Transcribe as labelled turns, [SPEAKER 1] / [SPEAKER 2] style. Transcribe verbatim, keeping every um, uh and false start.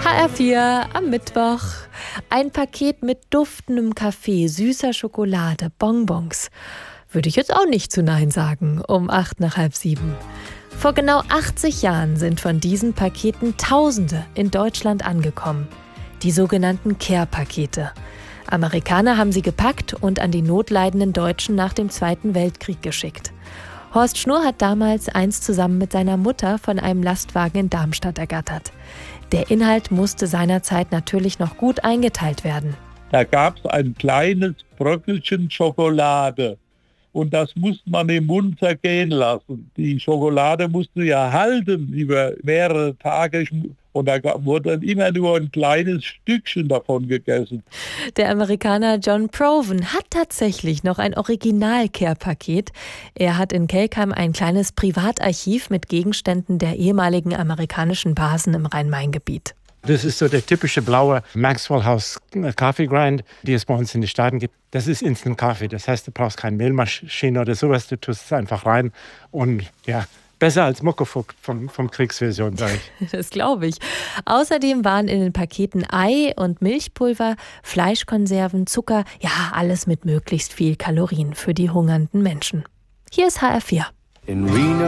[SPEAKER 1] H R vier am Mittwoch. Ein Paket mit duftendem Kaffee, süßer Schokolade, Bonbons. Würde ich jetzt auch nicht zu Nein sagen, um acht nach halb sieben. Vor genau achtzig Jahren sind von diesen Paketen Tausende in Deutschland angekommen. Die sogenannten Care-Pakete. Amerikaner haben sie gepackt und an die notleidenden Deutschen nach dem Zweiten Weltkrieg geschickt. Horst Schnurr hat damals eins zusammen mit seiner Mutter von einem Lastwagen in Darmstadt ergattert. Der Inhalt musste seinerzeit natürlich noch gut eingeteilt werden.
[SPEAKER 2] Da gab es ein kleines Bröckelchen Schokolade und das musste man im Mund zergehen lassen. Die Schokolade musste ja halten über mehrere Tage und da wurde dann immer nur ein kleines Stückchen davon gegessen.
[SPEAKER 1] Der Amerikaner John Proven hat tatsächlich noch ein Original-Care-Paket. Er hat in Kelkheim ein kleines Privatarchiv mit Gegenständen der ehemaligen amerikanischen Basen im Rhein-Main-Gebiet.
[SPEAKER 3] Das ist so der typische blaue Maxwell House Coffee Grind, die es bei uns in den Staaten gibt. Das ist Instant Kaffee. Das heißt, du brauchst keine Mehlmaschine oder sowas. Du tust es einfach rein und ja, besser als Muckefuck vom, vom Kriegsversion, sage ich.
[SPEAKER 1] Das glaube ich. Außerdem waren in den Paketen Ei und Milchpulver, Fleischkonserven, Zucker, ja, alles mit möglichst viel Kalorien für die hungernden Menschen. Hier ist H R vier.
[SPEAKER 4] In Reno